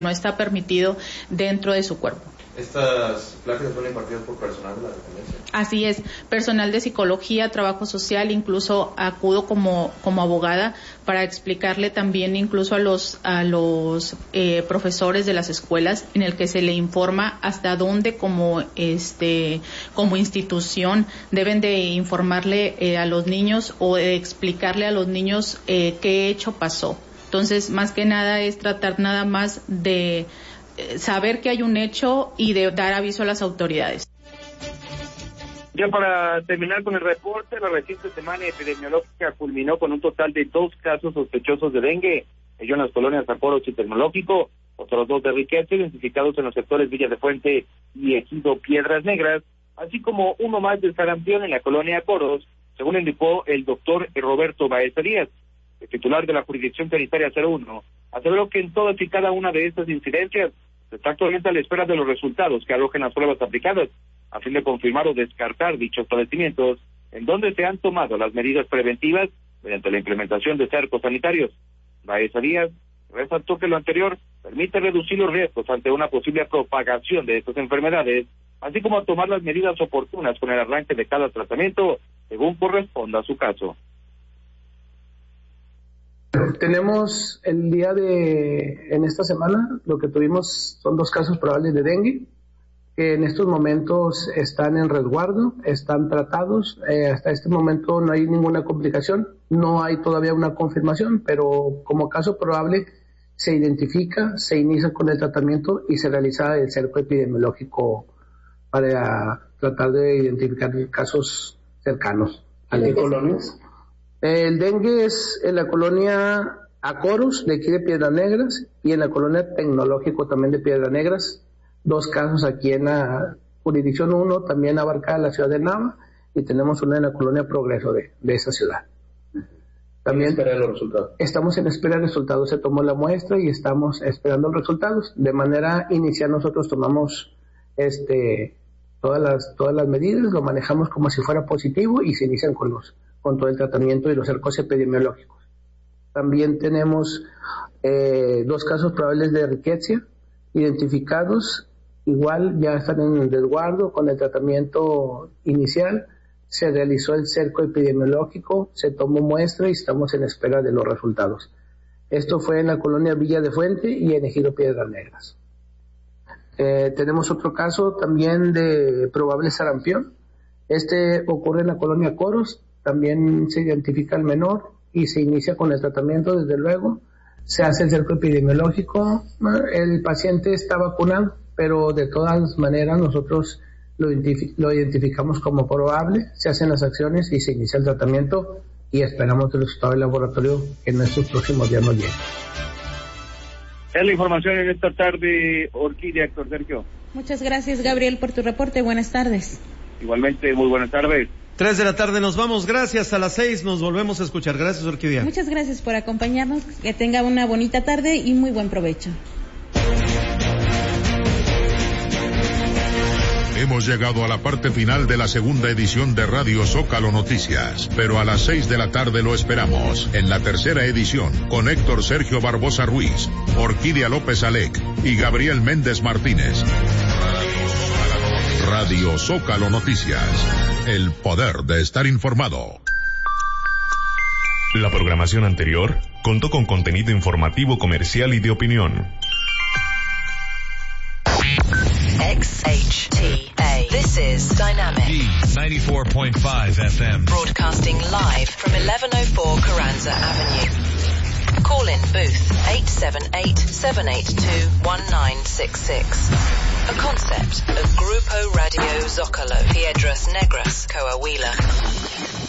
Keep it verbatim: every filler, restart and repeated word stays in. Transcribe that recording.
no está permitido dentro de su cuerpo. ¿Estas pláticas son impartidas por personal de la dependencia? Así es, personal de psicología, trabajo social, incluso acudo como como abogada para explicarle también incluso a los a los eh, profesores de las escuelas, en el que se le informa hasta dónde como este como institución deben de informarle eh, a los niños o de explicarle a los niños eh, qué hecho pasó. Entonces, más que nada es tratar nada más de saber que hay un hecho y de dar aviso a las autoridades. Ya para terminar con el reporte, la reciente semana epidemiológica culminó con un total de dos casos sospechosos de dengue, ello en las colonias Zaporos y Tecnológico, otros dos de Riqueza, identificados en los sectores Villa de Fuente y Ejido Piedras Negras, así como uno más del sarampión en la colonia Coros, según indicó el doctor Roberto Baeza Díaz, el titular de la Jurisdicción Sanitaria cero uno, aseveró que en todas y cada una de estas incidencias se está actualmente a la espera de los resultados que arrojen las pruebas aplicadas, a fin de confirmar o descartar dichos padecimientos, en donde se han tomado las medidas preventivas mediante la implementación de cercos sanitarios. Baeza Díaz resaltó que lo anterior permite reducir los riesgos ante una posible propagación de estas enfermedades, así como a tomar las medidas oportunas con el arranque de cada tratamiento, según corresponda a su caso. Tenemos el día de, en esta semana, lo que tuvimos son dos casos probables de dengue, que en estos momentos están en resguardo, están tratados, eh, hasta este momento no hay ninguna complicación, no hay todavía una confirmación, pero como caso probable se identifica, se inicia con el tratamiento y se realiza el cerco epidemiológico para tratar de identificar casos cercanos. ¿En qué colonias? El dengue es en la colonia Acoros, de aquí de Piedras Negras, y en la colonia Tecnológico también de Piedras Negras. Dos casos aquí en la jurisdicción uno, también abarca la ciudad de Nava, y tenemos una en la colonia Progreso de, de esa ciudad. También ¿En espera de los resultados? Estamos en espera de resultados, se tomó la muestra y estamos esperando los resultados. De manera inicial nosotros tomamos este todas las todas las medidas, lo manejamos como si fuera positivo y se inician con los con todo el tratamiento y los cercos epidemiológicos. También tenemos eh, dos casos probables de riqueza identificados, igual ya están en el resguardo con el tratamiento inicial, se realizó el cerco epidemiológico, se tomó muestra y estamos en espera de los resultados. Esto fue en la colonia Villa de Fuente y en Ejido Piedras Negras. Eh, tenemos otro caso también de probable sarampión. Este ocurre en la colonia Coros, también se identifica al menor y se inicia con el tratamiento, desde luego. Se hace el cerco epidemiológico, el paciente está vacunado, pero de todas maneras nosotros lo, identific- lo identificamos como probable, se hacen las acciones y se inicia el tratamiento y esperamos el resultado del laboratorio que en estos próximos días nos llegue. Es la información en esta tarde, Orquídea, Héctor Sergio. Muchas gracias, Gabriel, por tu reporte. Buenas tardes. Igualmente, muy buenas tardes. Tres de la tarde nos vamos, gracias, a las seis nos volvemos a escuchar. Gracias, Orquídea. Muchas gracias por acompañarnos, que tenga una bonita tarde y muy buen provecho. Hemos llegado a la parte final de la segunda edición de Radio Zócalo Noticias, pero a las seis de la tarde lo esperamos en la tercera edición con Héctor Sergio Barbosa Ruiz, Orquídea López Alec y Gabriel Méndez Martínez. Radio Zócalo Noticias, el poder de estar informado. La programación anterior contó con contenido informativo, comercial y de opinión. X H T A. This is Dynamic. D ninety-four point five F M. Broadcasting live from eleven oh four Carranza Avenue. Call in booth eight seven eight, seven eight two, one nine six six. A concept of Grupo Radio Zócalo, Piedras Negras, Coahuila.